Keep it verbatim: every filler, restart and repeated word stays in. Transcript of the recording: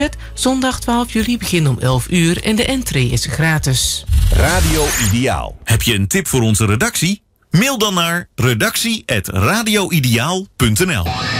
Zondag twaalf juli begin om elf uur en de entree is gratis. Radio Ideaal. Heb je een tip voor onze redactie? Mail dan naar redactie apenstaartje radioideaal punt n l.